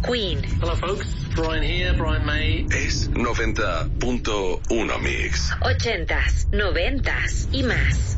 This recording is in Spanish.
Queen. Hello folks, Brian here, Brian May. Es 90.1 Mix. 80s, 90s y más.